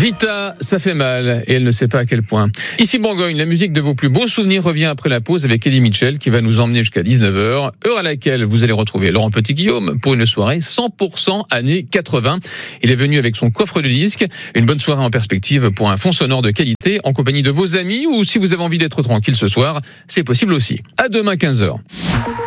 Vita, ça fait mal et elle ne sait pas à quel point. Ici Bourgogne, la musique de vos plus beaux souvenirs revient après la pause avec Eddie Mitchell qui va nous emmener jusqu'à 19h, heure à laquelle vous allez retrouver Laurent Petit-Guillaume pour une soirée 100% années 80. Il est venu avec son coffre de disques, une bonne soirée en perspective pour un fond sonore de qualité en compagnie de vos amis ou si vous avez envie d'être tranquille ce soir, c'est possible aussi. À demain 15h.